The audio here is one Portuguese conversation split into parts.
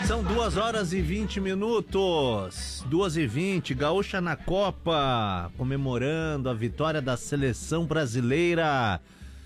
São 2h20, 2h20, Gaúcha na Copa, comemorando a vitória da seleção brasileira,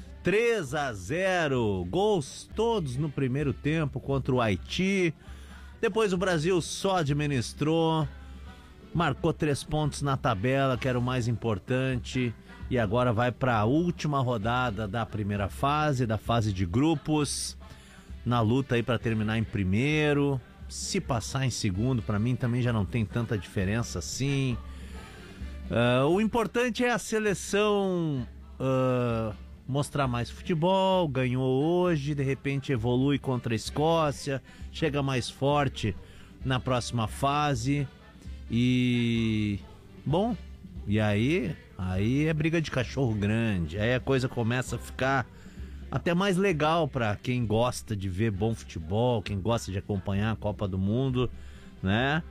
3-0, gols todos no primeiro tempo contra o Haiti. Depois o Brasil só administrou, marcou 3 pontos na tabela, que era o mais importante, e agora vai para a última rodada da primeira fase, da fase de grupos, na luta aí para terminar em primeiro. Se passar em segundo, para mim também já não tem tanta diferença assim. O importante é a seleção mostrar mais futebol. Ganhou hoje, de repente evolui contra a Escócia, chega mais forte na próxima fase. E bom, e aí é briga de cachorro grande. Aí a coisa começa a ficar até mais legal para quem gosta de ver bom futebol, quem gosta de acompanhar a Copa do Mundo, né?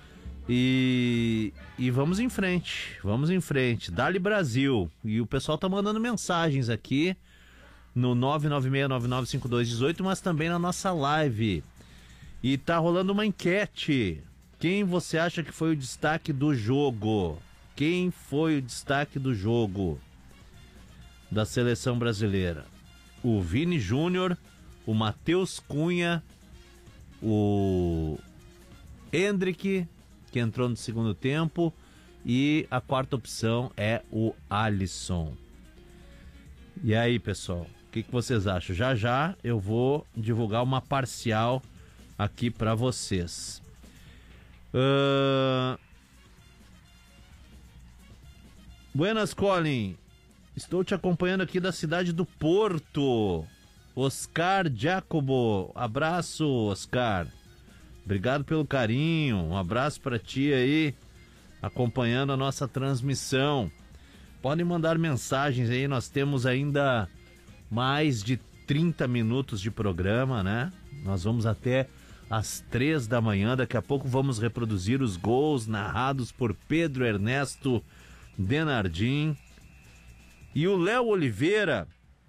E vamos em frente, Dali Brasil. E o pessoal tá mandando mensagens aqui no 996995218, mas também na nossa live. E tá rolando uma enquete. Quem você acha que foi o destaque do jogo? Quem foi o destaque do jogo da seleção brasileira? O Vini Júnior, o Matheus Cunha, o Endrick, que entrou no segundo tempo, e a quarta opção é o Alisson. E aí, pessoal, o que vocês acham? Já eu vou divulgar uma parcial aqui para vocês. Buenas, Colin. Estou te acompanhando aqui da cidade do Porto. Oscar Jacobo. Abraço, Oscar. Obrigado pelo carinho. Um abraço para ti aí, acompanhando a nossa transmissão. Podem mandar mensagens aí. Nós temos ainda mais de 30 minutos de programa, né? Nós vamos até às 3 da manhã. Daqui a pouco vamos reproduzir os gols narrados por Pedro Ernesto Denardim. E o Léo Oliveira,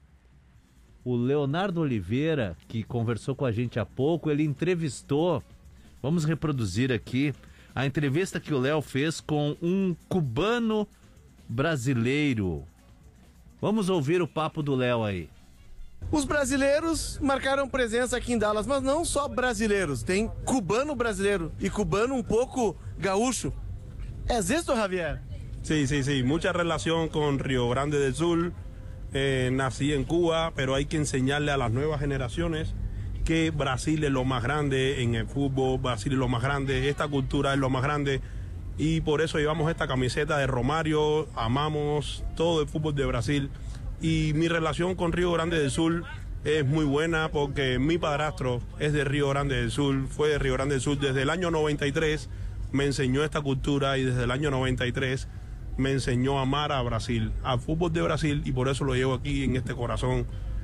o Leonardo Oliveira, que conversou com a gente há pouco, ele entrevistou, vamos reproduzir aqui, a entrevista que o Léo fez com um cubano brasileiro. Vamos ouvir o papo do Léo aí. Os brasileiros marcaram presença aqui em Dallas, mas não só brasileiros, tem cubano brasileiro e cubano um pouco gaúcho. É isso, Javier? Sí, mucha relación con Río Grande del Sur. Nací en Cuba, pero hay que enseñarle a las nuevas generaciones que Brasil es lo más grande en el fútbol, Brasil es lo más grande, esta cultura es lo más grande, y por eso llevamos esta camiseta de Romario, amamos todo el fútbol de Brasil, y mi relación con Río Grande del Sur es muy buena porque mi padrastro es de Río Grande del Sur, fue de Río Grande del Sur desde el año 93, me enseñó esta cultura y desde el año 93 me enseñó a amar a Brasil, al fútbol de Brasil, y por eso lo llevo aquí en este corazón.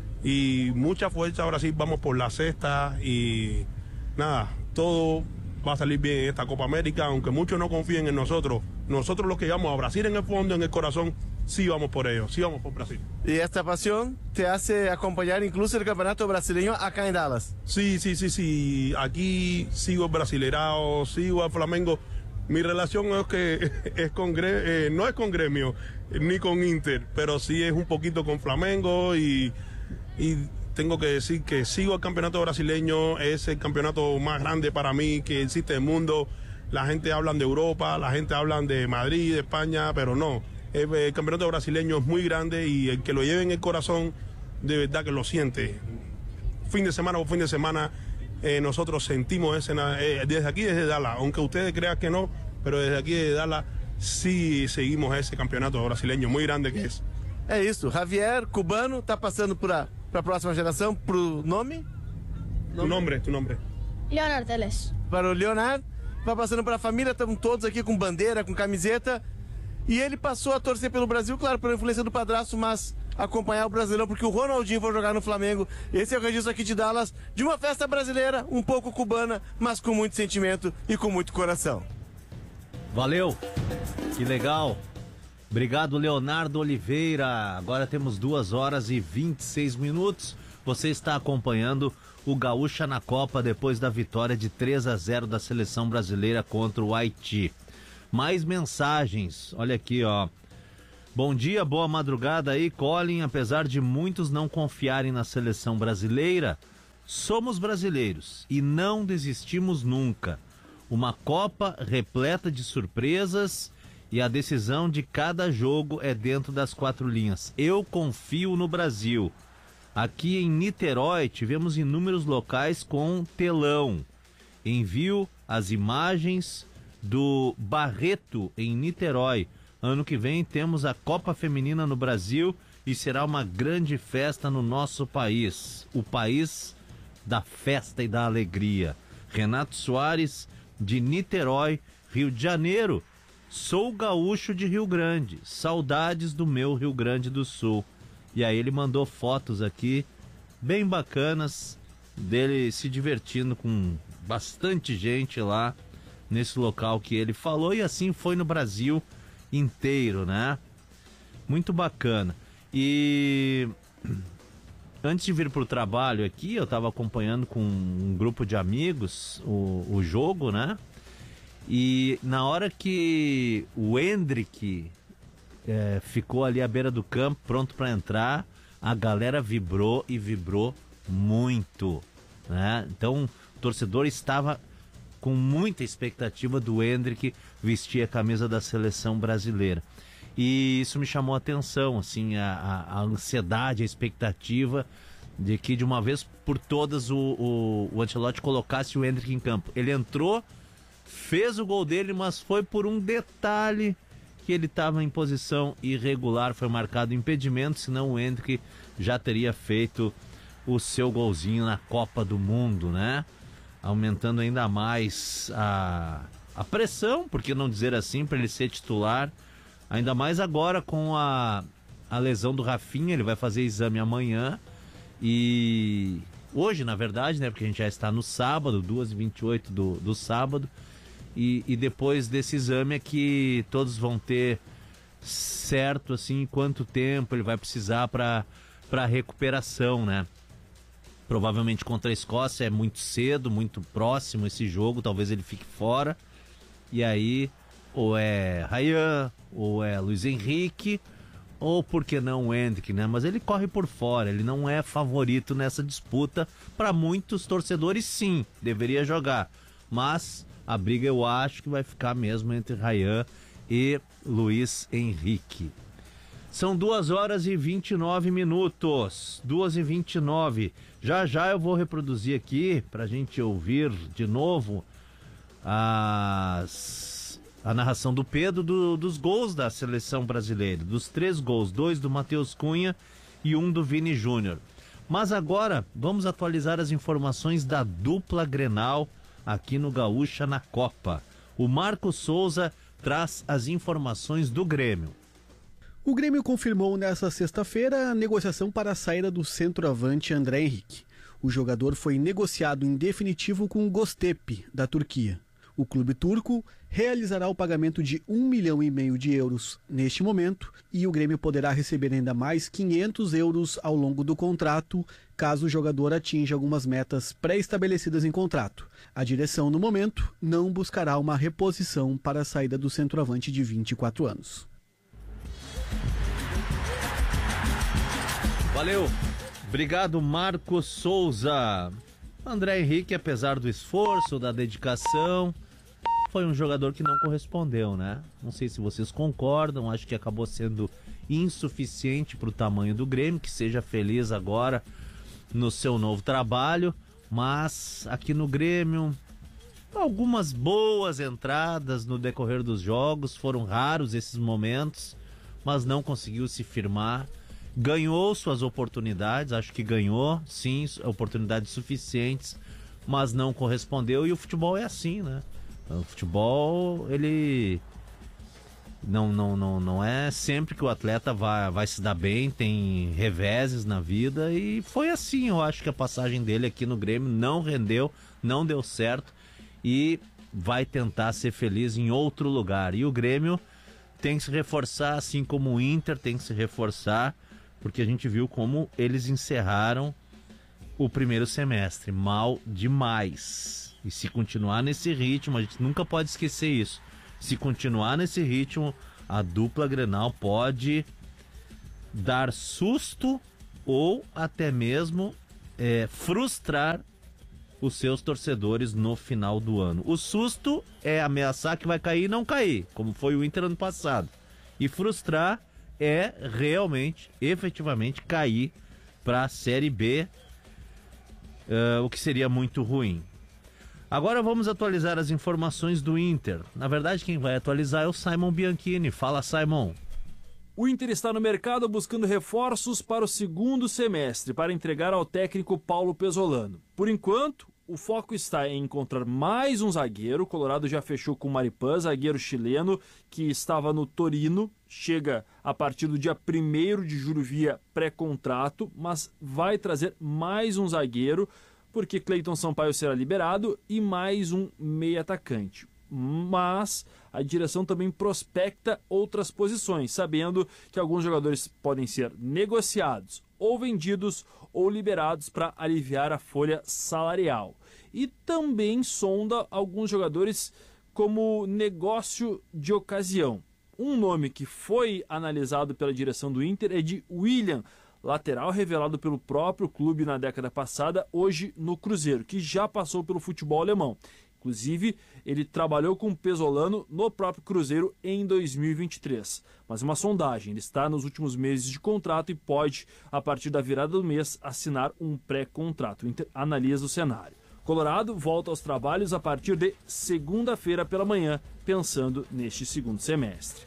Y mucha fuerza a Brasil, vamos por la sexta y nada, todo va a salir bien en esta Copa América, aunque muchos no confíen en nosotros. Nosotros los que llevamos a Brasil en el fondo, en el corazón, sí vamos por ellos, sí vamos por Brasil. Y esta pasión te hace acompañar incluso el campeonato brasileño acá en Dallas. Sí, aquí sigo el Brasileirao, sigo al Flamengo. Mi relación es que no es con Gremio ni con Inter, pero sí es un poquito con Flamengo y tengo que decir que sigo el campeonato brasileño, es el campeonato más grande para mí que existe en el mundo. La gente habla de Europa, la gente habla de Madrid, de España, pero no. El campeonato brasileño es muy grande y el que lo lleve en el corazón de verdad que lo siente. Fin de semana por fin de semana. Nosotros sentimos desde aquí, desde Dallas, aunque ustedes crean que no, pero desde aquí, desde Dallas, sí seguimos ese campeonato brasileño muy grande que es. É isso, Javier, cubano, tá passando para a próxima geração, pro nome? Tu nombre. Leonardo Teles. Para o Leonardo, vai passando para a família, estamos todos aqui com bandeira, com camiseta, e ele passou a torcer pelo Brasil, claro, pela influência do padrasto, mas acompanhar o Brasileirão, porque o Ronaldinho foi jogar no Flamengo. Esse é o registro aqui de Dallas, de uma festa brasileira, um pouco cubana, mas com muito sentimento e com muito coração. Valeu, que legal. Obrigado, Leonardo Oliveira. Agora temos 2h26. Você está acompanhando o Gaúcha na Copa depois da vitória de 3-0 da seleção brasileira contra o Haiti. Mais mensagens, olha aqui, ó. Bom dia, boa madrugada aí, Colin. Apesar de muitos não confiarem na seleção brasileira, somos brasileiros e não desistimos nunca. Uma Copa repleta de surpresas e a decisão de cada jogo é dentro das 4 linhas. Eu confio no Brasil. Aqui em Niterói tivemos inúmeros locais com telão. Envio as imagens do Barreto em Niterói. Ano que vem temos a Copa Feminina no Brasil e será uma grande festa no nosso país. O país da festa e da alegria. Renato Soares, de Niterói, Rio de Janeiro. Sou gaúcho de Rio Grande. Saudades do meu Rio Grande do Sul. E aí ele mandou fotos aqui, bem bacanas, dele se divertindo com bastante gente lá nesse local que ele falou. E assim foi no Brasil inteiro, né? Muito bacana. E antes de vir pro trabalho aqui, eu tava acompanhando com um grupo de amigos o jogo, né? E na hora que o Endrick ficou ali à beira do campo, pronto para entrar, a galera vibrou e vibrou muito, né? Então o torcedor estava com muita expectativa do Endrick vestir a camisa da seleção brasileira. E isso me chamou a atenção, assim, a ansiedade, a expectativa de que de uma vez por todas o Ancelotti colocasse o Endrick em campo. Ele entrou, fez o gol dele, mas foi por um detalhe que ele estava em posição irregular, foi marcado impedimento, senão o Endrick já teria feito o seu golzinho na Copa do Mundo, né? Aumentando ainda mais a pressão, por que não dizer assim, para ele ser titular, ainda mais agora com a lesão do Rafinha. Ele vai fazer exame amanhã e hoje, na verdade, né, porque a gente já está no sábado, 2h28 do sábado, e depois desse exame é que todos vão ter certo, assim, quanto tempo ele vai precisar para recuperação, né? Provavelmente contra a Escócia é muito cedo, muito próximo esse jogo, talvez ele fique fora. E aí, ou é Ryan, ou é Luiz Henrique, ou por que não o Endrick, né? Mas ele corre por fora, ele não é favorito nessa disputa. Para muitos torcedores, sim, deveria jogar. Mas a briga eu acho que vai ficar mesmo entre Ryan e Luiz Henrique. São 2h29. 2h29. Já eu vou reproduzir aqui pra gente ouvir de novo a narração do Pedro dos gols da seleção brasileira. Dos 3 gols, 2 do Matheus Cunha e 1 do Vini Júnior. Mas agora vamos atualizar as informações da dupla Grenal aqui no Gaúcha na Copa. O Marcos Souza traz as informações do Grêmio. O Grêmio confirmou nesta sexta-feira a negociação para a saída do centroavante André Henrique. O jogador foi negociado em definitivo com o Göztepe, da Turquia. O clube turco realizará o pagamento de 1,5 milhão de euros neste momento e o Grêmio poderá receber ainda mais 500 euros ao longo do contrato, caso o jogador atinja algumas metas pré-estabelecidas em contrato. A direção, no momento, não buscará uma reposição para a saída do centroavante de 24 anos. Valeu, obrigado Marcos Souza. André Henrique, apesar do esforço, da dedicação, foi um jogador que não correspondeu, né? Não sei se vocês concordam, acho que acabou sendo insuficiente para o tamanho do Grêmio, que seja feliz agora no seu novo trabalho, mas aqui no Grêmio, algumas boas entradas no decorrer dos jogos, foram raros esses momentos, mas não conseguiu se firmar. Ganhou suas oportunidades, acho que ganhou, sim, oportunidades suficientes, mas não correspondeu. E o futebol é assim, né? O futebol, ele não é sempre que o atleta vai se dar bem, tem reveses na vida, e foi assim. Eu acho que a passagem dele aqui no Grêmio não rendeu, não deu certo, e vai tentar ser feliz em outro lugar. E o Grêmio tem que se reforçar, assim como o Inter tem que se reforçar, porque a gente viu como eles encerraram o primeiro semestre, mal demais. E se continuar nesse ritmo, a gente nunca pode esquecer isso. Se continuar nesse ritmo, a dupla Grenal pode dar susto ou até mesmo frustrar os seus torcedores no final do ano. O susto é ameaçar que vai cair e não cair, como foi o Inter ano passado. E frustrar é realmente, efetivamente, cair para a Série B, o que seria muito ruim. Agora vamos atualizar as informações do Inter. Na verdade, quem vai atualizar é o Simon Bianchini. Fala, Simon. O Inter está no mercado buscando reforços para o segundo semestre, para entregar ao técnico Paulo Pesolano. Por enquanto, o foco está em encontrar mais um zagueiro. O Colorado já fechou com o Maripan, zagueiro chileno, que estava no Torino. Chega a partir do dia 1º de julho via pré-contrato, mas vai trazer mais um zagueiro, porque Cleiton Sampaio será liberado e mais um meio-atacante. Mas a direção também prospecta outras posições, sabendo que alguns jogadores podem ser negociados ou vendidos ou liberados para aliviar a folha salarial. E também sonda alguns jogadores como negócio de ocasião. Um nome que foi analisado pela direção do Inter é de William, lateral revelado pelo próprio clube na década passada, hoje no Cruzeiro, que já passou pelo futebol alemão. Inclusive, ele trabalhou com o Pesolano no próprio Cruzeiro em 2023. Mas uma sondagem, ele está nos últimos meses de contrato e pode, a partir da virada do mês, assinar um pré-contrato. O Inter analisa o cenário. Colorado volta aos trabalhos a partir de segunda-feira pela manhã, pensando neste segundo semestre.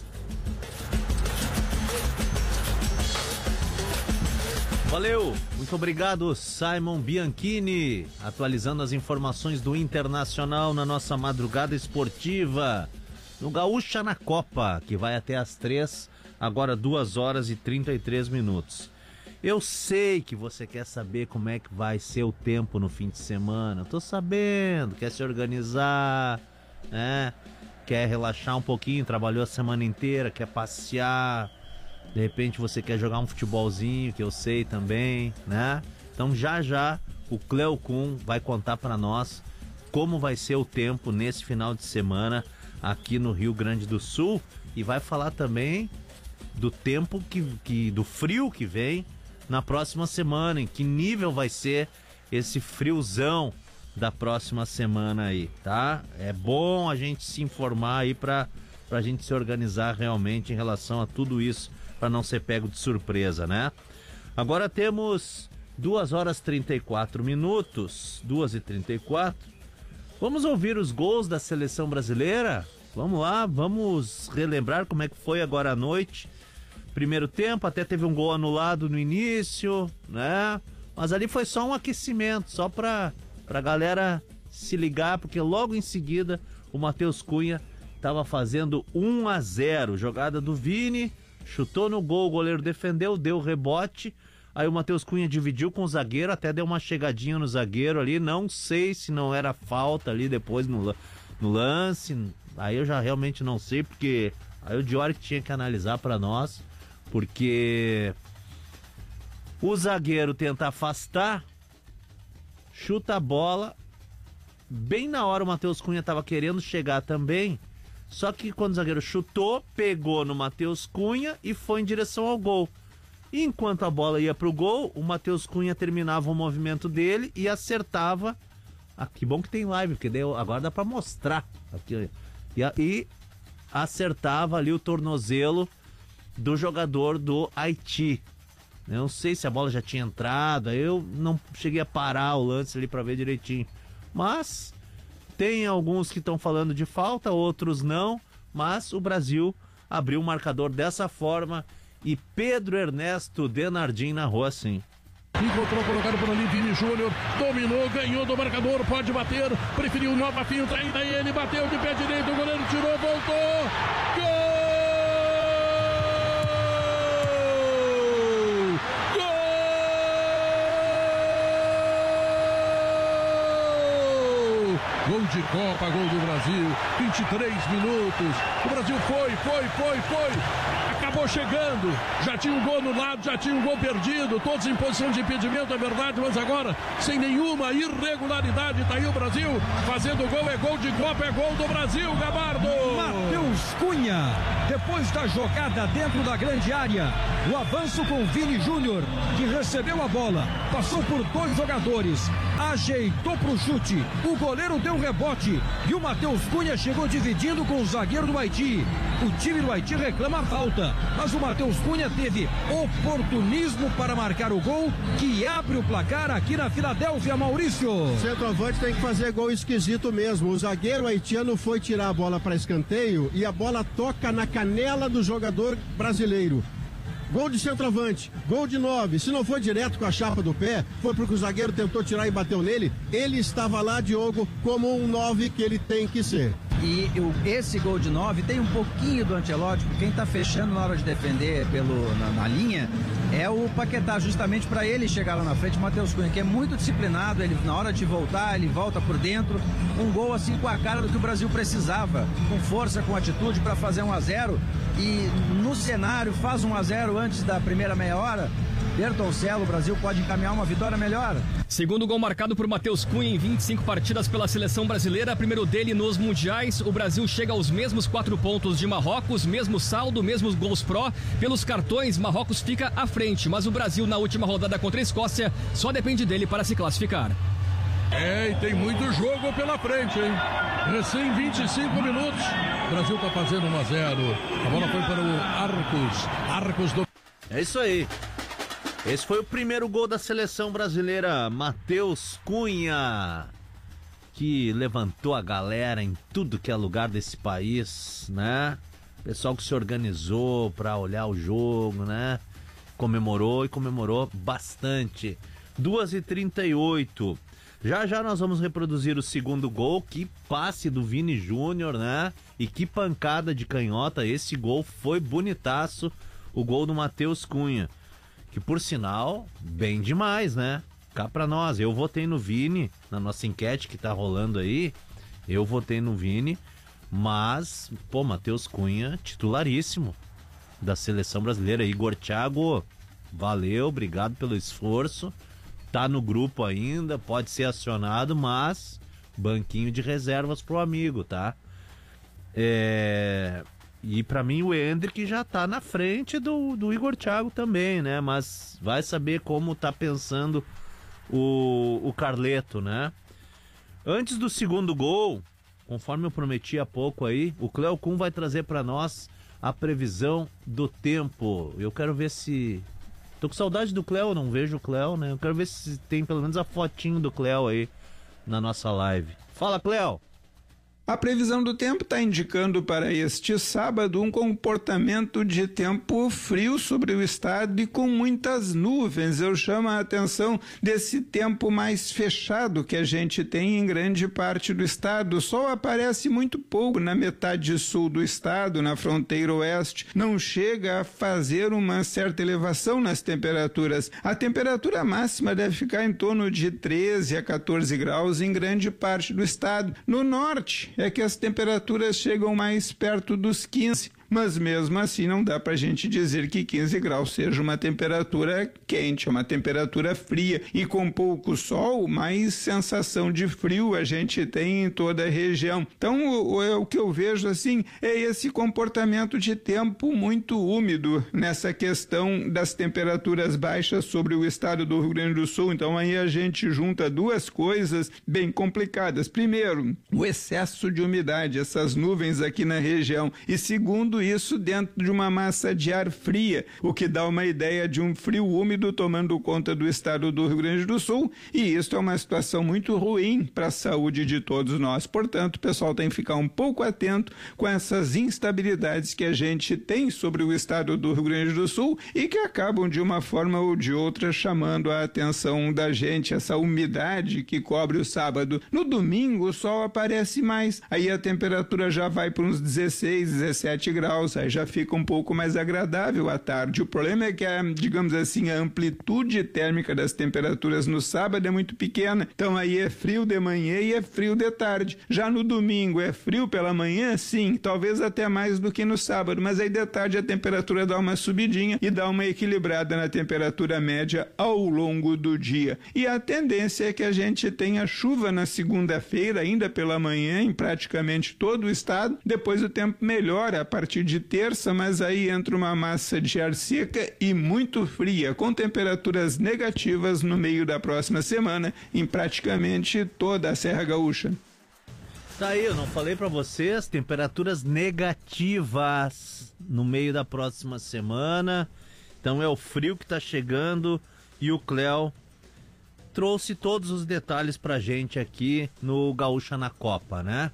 Valeu, muito obrigado, Simon Bianchini, atualizando as informações do Internacional na nossa madrugada esportiva, no Gaúcha na Copa, que vai até às 3, agora 2 horas e 33 minutos. Eu sei que você quer saber como é que vai ser o tempo no fim de semana, tô sabendo, quer se organizar, né? Quer relaxar um pouquinho, trabalhou a semana inteira, quer passear. De repente você quer jogar um futebolzinho, que eu sei também, né? Então já o Cleo Kuhn vai contar para nós como vai ser o tempo nesse final de semana aqui no Rio Grande do Sul e vai falar também do tempo do frio que vem na próxima semana, em que nível vai ser esse friozão da próxima semana aí, tá? É bom a gente se informar aí pra gente se organizar realmente em relação a tudo isso, para não ser pego de surpresa, né? Agora temos 2 horas e 34 minutos, 2h34. Vamos ouvir os gols da seleção brasileira? Vamos lá, vamos relembrar como é que foi agora à noite. Primeiro tempo, até teve um gol anulado no início, né? Mas ali foi só um aquecimento, só pra galera se ligar, porque logo em seguida o Matheus Cunha estava fazendo 1-0, jogada do Vini, chutou no gol, o goleiro defendeu, deu rebote, aí o Matheus Cunha dividiu com o zagueiro, até deu uma chegadinha no zagueiro ali, não sei se não era falta ali depois no lance, aí eu já realmente não sei, porque aí o Diori tinha que analisar para nós, porque o zagueiro tenta afastar, chuta a bola, bem na hora o Matheus Cunha estava querendo chegar também, só que quando o zagueiro chutou, pegou no Matheus Cunha e foi em direção ao gol. E enquanto a bola ia pro gol, o Matheus Cunha terminava o movimento dele e acertava. Ah, que bom que tem live, porque agora dá pra mostrar. Aqui, e acertava ali o tornozelo do jogador do Haiti. Eu não sei se a bola já tinha entrado, eu não cheguei a parar o lance ali pra ver direitinho. Mas tem alguns que estão falando de falta, outros não, mas o Brasil abriu o marcador dessa forma e Pedro Ernesto Denardim narrou assim. Encontrou colocado por ali, Vini Júnior, dominou, ganhou do marcador, pode bater, preferiu nova finta, ainda ele bateu de pé direito, o goleiro tirou, voltou, gol! Gol de Copa, gol do Brasil. 23 minutos. O Brasil foi. Acabou chegando. Já tinha um gol no lado, já tinha um gol perdido. Todos em posição de impedimento, é verdade, mas agora sem nenhuma irregularidade. Tá aí o Brasil fazendo gol. É gol de Copa, é gol do Brasil, Gabardo. Matheus Cunha, depois da jogada dentro da grande área, o avanço com Vini Júnior, que recebeu a bola, passou por 2 jogadores, ajeitou pro chute, o goleiro deu um rebote e o Matheus Cunha chegou dividindo com o zagueiro do Haiti. O time do Haiti reclama a falta, mas o Matheus Cunha teve oportunismo para marcar o gol que abre o placar aqui na Filadélfia, Maurício. Centroavante tem que fazer gol esquisito mesmo. O zagueiro haitiano foi tirar a bola para escanteio e a bola toca na canela do jogador brasileiro. Gol de centroavante, gol de 9. Se não foi direto com a chapa do pé, foi porque o zagueiro tentou tirar e bateu nele. Ele estava lá, Diogo, como um 9 que ele tem que ser. E esse gol de 9 tem um pouquinho do Ancelotti, porque quem está fechando na hora de defender na linha é o Paquetá, justamente para ele chegar lá na frente. O Matheus Cunha, que é muito disciplinado, ele na hora de voltar, ele volta por dentro. Um gol assim com a cara do que o Brasil precisava, com força, com atitude para fazer 1-0. E no cenário faz 1-0 antes da primeira meia hora. Bertoncello, o Brasil pode encaminhar uma vitória melhor. Segundo gol marcado por Matheus Cunha em 25 partidas pela seleção brasileira, primeiro dele nos mundiais. O Brasil chega aos mesmos 4 pontos de Marrocos, mesmo saldo, mesmos gols pró. Pelos cartões, Marrocos fica à frente, mas o Brasil na última rodada contra a Escócia só depende dele para se classificar. E tem muito jogo pela frente, hein? Recém 25 minutos. O Brasil tá fazendo 1-0. A bola foi para o Arcos do... É isso aí. Esse foi o primeiro gol da seleção brasileira, Matheus Cunha, que levantou a galera em tudo que é lugar desse país, né? Pessoal que se organizou para olhar o jogo, né? Comemorou bastante. 2h38. Já nós vamos reproduzir o segundo gol. Que passe do Vini Júnior, né? E que pancada de canhota. Esse gol foi bonitaço. O gol do Matheus Cunha. Que por sinal, bem demais, né? Cá pra nós. Eu votei no Vini, na nossa enquete que tá rolando aí. Eu votei no Vini. Mas, pô, Matheus Cunha, titularíssimo da seleção brasileira. Igor Thiago, valeu, obrigado pelo esforço. Tá no grupo ainda, pode ser acionado, mas banquinho de reservas pro amigo, tá? E pra mim o Endrick já tá na frente do Igor Thiago também, né? Mas vai saber como tá pensando o Carleto, né? Antes do segundo gol, conforme eu prometi há pouco aí, o Cleo Kuhn vai trazer pra nós a previsão do tempo. Eu quero ver se... Tô com saudade do Cleo, não vejo o Cleo, né? Eu quero ver se tem pelo menos a fotinho do Cleo aí na nossa live. Fala, Cleo! A previsão do tempo está indicando para este sábado um comportamento de tempo frio sobre o estado e com muitas nuvens. Eu chamo a atenção desse tempo mais fechado que a gente tem em grande parte do estado. O sol aparece muito pouco na metade sul do estado, na fronteira oeste. Não chega a fazer uma certa elevação nas temperaturas. A temperatura máxima deve ficar em torno de 13 a 14 graus em grande parte do estado. No norte, é que as temperaturas chegam mais perto dos 15, mas mesmo assim não dá para a gente dizer que 15 graus seja uma temperatura quente, é uma temperatura fria, e com pouco sol, mais sensação de frio a gente tem em toda a região. Então o que eu vejo assim é esse comportamento de tempo muito úmido nessa questão das temperaturas baixas sobre o estado do Rio Grande do Sul. Então aí a gente junta duas coisas bem complicadas. Primeiro, o excesso de umidade, essas nuvens aqui na região, e segundo, isso dentro de uma massa de ar fria, o que dá uma ideia de um frio úmido tomando conta do estado do Rio Grande do Sul, e isso é uma situação muito ruim para a saúde de todos nós. Portanto, o pessoal tem que ficar um pouco atento com essas instabilidades que a gente tem sobre o estado do Rio Grande do Sul e que acabam de uma forma ou de outra chamando a atenção da gente, essa umidade que cobre o sábado. No domingo o sol aparece mais, aí a temperatura já vai para uns 16, 17 graus, graus, aí já fica um pouco mais agradável à tarde. O problema é que digamos assim, a amplitude térmica das temperaturas no sábado é muito pequena, então aí é frio de manhã e é frio de tarde. Já no domingo é frio pela manhã, sim, talvez até mais do que no sábado, mas aí de tarde a temperatura dá uma subidinha e dá uma equilibrada na temperatura média ao longo do dia. E a tendência é que a gente tenha chuva na segunda-feira, ainda pela manhã, em praticamente todo o estado. Depois o tempo melhora a partir de terça, mas aí entra uma massa de ar seca e muito fria, com temperaturas negativas no meio da próxima semana, em praticamente toda a Serra Gaúcha. Tá aí, eu não falei pra vocês, temperaturas negativas no meio da próxima semana. Então é o frio que tá chegando e o Cléo trouxe todos os detalhes pra gente aqui no Gaúcha na Copa, né?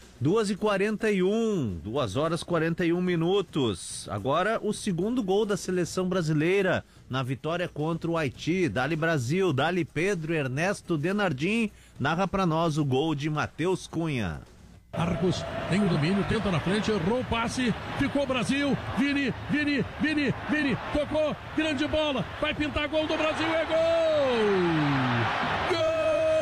2h41, 2 horas 41 minutos. Agora o segundo gol da seleção brasileira na vitória contra o Haiti. Dali Brasil, dali Pedro Ernesto Denardim. Narra pra nós o gol de Matheus Cunha. Arcos tem o domínio, tenta na frente, errou o passe, ficou Brasil, Vini, tocou, grande bola, vai pintar gol do Brasil, é gol! Gol!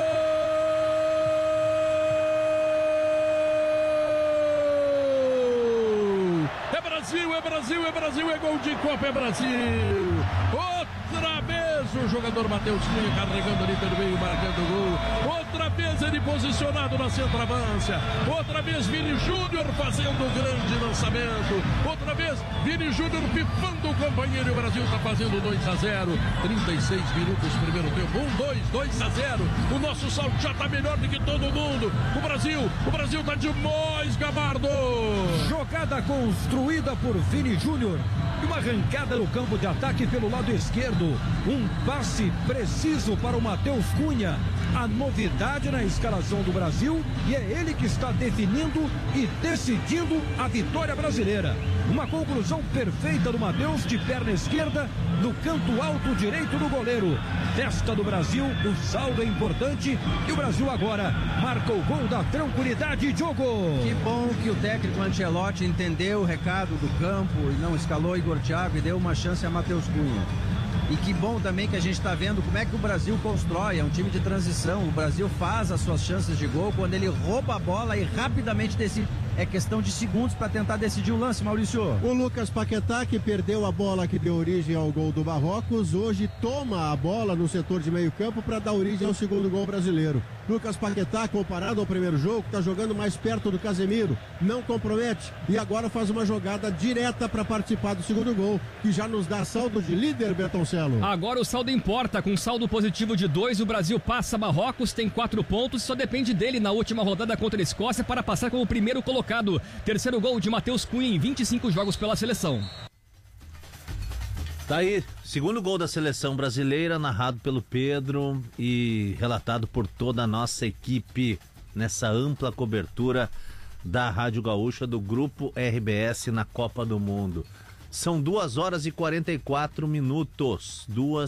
É Brasil, é gol de Copa, é Brasil! Outra vez o jogador Matheus Cunha carregando ali pelo meio, marcando o gol. Outra vez ele posicionado na centroavância. Outra vez Vini Júnior fazendo o grande lançamento. Outra vez Vini Júnior pifando o companheiro. O Brasil está fazendo 2-0. 36 minutos primeiro tempo. 2-0. O nosso salto já está melhor do que todo mundo. O Brasil está demais, Gabardo. Jogada construída por Vini Júnior. E uma arrancada no campo de ataque pelo lado esquerdo. Um passe preciso para o Matheus Cunha. A novidade na escalação do Brasil, e é ele que está definindo e decidindo a vitória brasileira. Uma conclusão perfeita do Matheus de perna esquerda no canto alto direito do goleiro. Testa do Brasil, o saldo é importante e o Brasil agora marca o gol da tranquilidade, Diogo. Que bom que o técnico Ancelotti entendeu o recado do campo e não escalou Igor Thiago e deu uma chance a Matheus Cunha. E que bom também que a gente está vendo como é que o Brasil constrói, é um time de transição. O Brasil faz as suas chances de gol quando ele rouba a bola e rapidamente decide. É questão de segundos para tentar decidir o lance, Maurício. O Lucas Paquetá, que perdeu a bola que deu origem ao gol do Marrocos, hoje toma a bola no setor de meio campo para dar origem ao segundo gol brasileiro. Lucas Paquetá, comparado ao primeiro jogo, está jogando mais perto do Casemiro, não compromete e agora faz uma jogada direta para participar do segundo gol, que já nos dá saldo de líder, Bertoncelo. Agora o saldo importa, com saldo positivo de 2, o Brasil passa Marrocos, tem 4 pontos, só depende dele na última rodada contra a Escócia para passar como o primeiro colocado. Terceiro gol de Matheus Cunha em 25 jogos pela seleção. Tá aí, segundo gol da seleção brasileira, narrado pelo Pedro e relatado por toda a nossa equipe nessa ampla cobertura da Rádio Gaúcha do Grupo RBS na Copa do Mundo. São 2 horas e 44 minutos.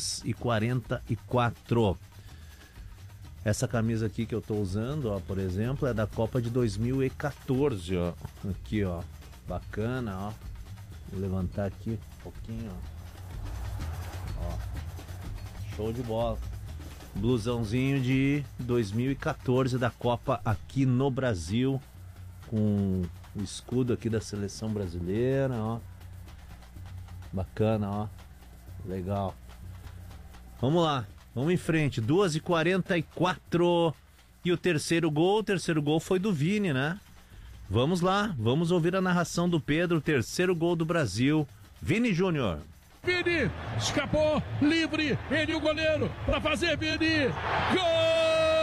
2h44. Essa camisa aqui que eu tô usando, ó, por exemplo, é da Copa de 2014, ó. Aqui, ó. Bacana, ó. Vou levantar aqui um pouquinho, ó. Show de bola. Blusãozinho de 2014 da Copa aqui no Brasil, com o escudo aqui da seleção brasileira, ó. Bacana, ó. Legal. Vamos lá. Vamos em frente, 2h44 e o terceiro gol foi do Vini, né? Vamos lá, vamos ouvir a narração do Pedro, terceiro gol do Brasil, Vini Júnior. Vini, escapou, livre, ele o goleiro, para fazer Vini, gol!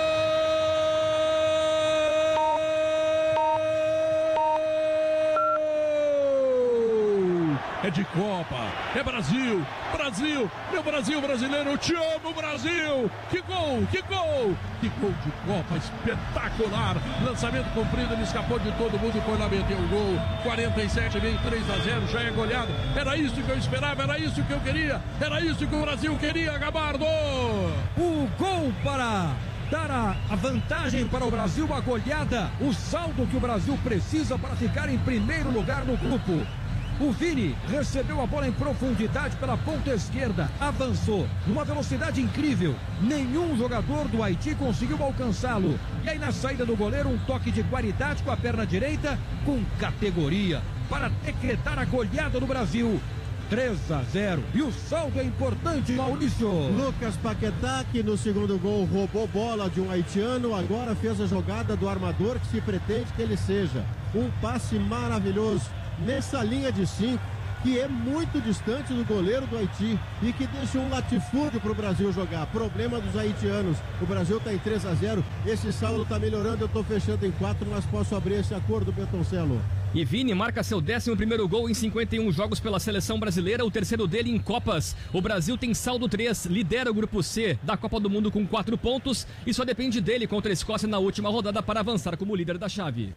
É de Copa, é Brasil, meu Brasil brasileiro, eu te amo, Brasil! Que gol, que gol! Que gol de Copa espetacular! Lançamento comprido, ele escapou de todo mundo e foi lá meter o gol. 47, veio 3-0, já é goleado. Era isso que eu esperava, era isso que eu queria, era isso que o Brasil queria, Gabardo! O gol para dar a vantagem para o Brasil, a goleada, o saldo que o Brasil precisa para ficar em primeiro lugar no grupo. O Vini recebeu a bola em profundidade pela ponta esquerda, avançou numa velocidade incrível. Nenhum jogador do Haiti conseguiu alcançá-lo. E aí na saída do goleiro, um toque de qualidade com a perna direita, com categoria, para decretar a goleada do Brasil. 3-0. E o saldo é importante, Maurício. Lucas Paquetá, que no segundo gol roubou bola de um haitiano, agora fez a jogada do armador que se pretende que ele seja. Um passe maravilhoso nessa linha de 5, que é muito distante do goleiro do Haiti e que deixa um latifúndio para o Brasil jogar. Problema dos haitianos. O Brasil está em 3-0. Esse saldo está melhorando. Eu estou fechando em 4, mas posso abrir esse acordo, Bertoncello. E Vini marca seu 11º gol em 51 jogos pela seleção brasileira, o terceiro dele em Copas. O Brasil tem saldo 3, lidera o grupo C da Copa do Mundo com 4 pontos e só depende dele contra a Escócia na última rodada para avançar como líder da chave.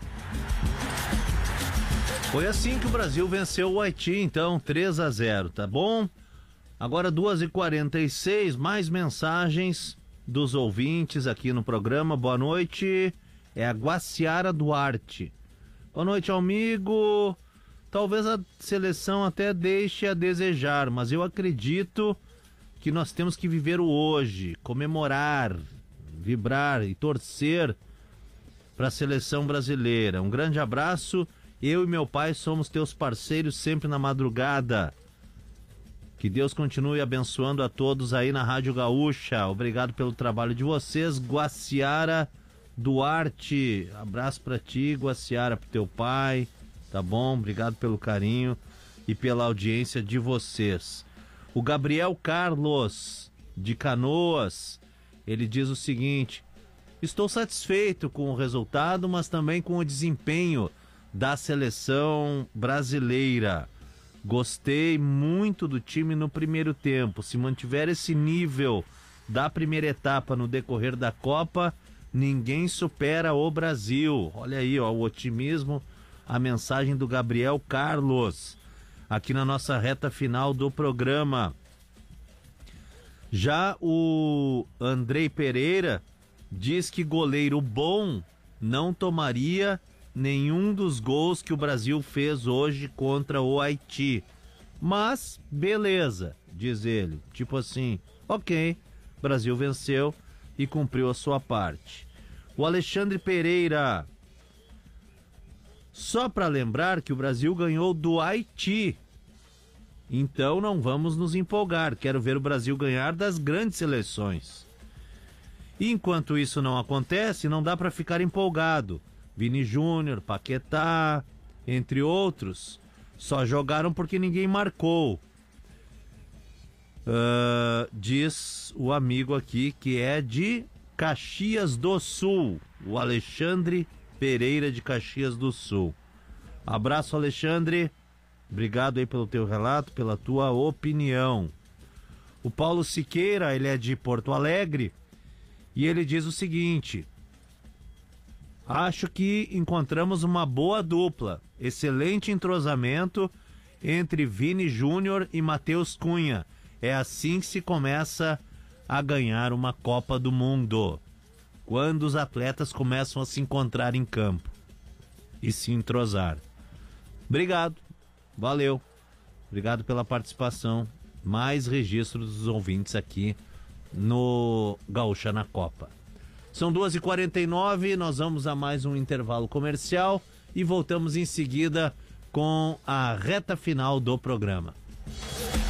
Foi assim que o Brasil venceu o Haiti, então, 3-0, tá bom? Agora 2h46, mais mensagens dos ouvintes aqui no programa. Boa noite, é a Guaciara Duarte. Boa noite, amigo. Talvez a seleção até deixe a desejar, mas eu acredito que nós temos que viver o hoje, comemorar, vibrar e torcer para a seleção brasileira. Um grande abraço. Eu e meu pai somos teus parceiros sempre na madrugada. Que Deus continue abençoando a todos aí na Rádio Gaúcha. Obrigado pelo trabalho de vocês, Guaciara Duarte. Abraço pra ti, Guaciara, pro teu pai, tá bom? Obrigado pelo carinho e pela audiência de vocês. O Gabriel Carlos, de Canoas, ele diz o seguinte: estou satisfeito com o resultado, mas também com o desempenho da seleção brasileira. Gostei muito do time no primeiro tempo. Se mantiver esse nível da primeira etapa no decorrer da Copa, ninguém supera o Brasil. Olha aí, ó, o otimismo, a mensagem do Gabriel Carlos, aqui na nossa reta final do programa. Já o Andrei Pereira diz que goleiro bom não tomaria nenhum dos gols que o Brasil fez hoje contra o Haiti. Mas, beleza, diz ele. Tipo assim, ok, Brasil venceu e cumpriu a sua parte. O Alexandre Pereira, só para lembrar que o Brasil ganhou do Haiti. Então não vamos nos empolgar. Quero ver o Brasil ganhar das grandes seleções. Enquanto isso não acontece, não dá para ficar empolgado. Vini Júnior, Paquetá, entre outros, só jogaram porque ninguém marcou. Diz o amigo aqui que é de Caxias do Sul, o Alexandre Pereira de Caxias do Sul. Abraço, Alexandre. Obrigado aí pelo teu relato, pela tua opinião. O Paulo Siqueira, ele é de Porto Alegre e ele diz o seguinte: acho que encontramos uma boa dupla, excelente entrosamento entre Vini Júnior e Matheus Cunha. É assim que se começa a ganhar uma Copa do Mundo, quando os atletas começam a se encontrar em campo e se entrosar. Obrigado, valeu, obrigado pela participação. Mais registros dos ouvintes aqui no Gaúcha na Copa. São 2h49, nós vamos a mais um intervalo comercial e voltamos em seguida com a reta final do programa.